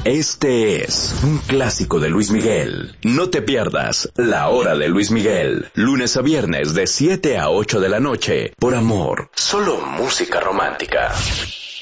Este es un clásico de Luis Miguel. No te pierdas La Hora de Luis Miguel, lunes a viernes de 7 a 8 de la noche, por Amor, solo música romántica.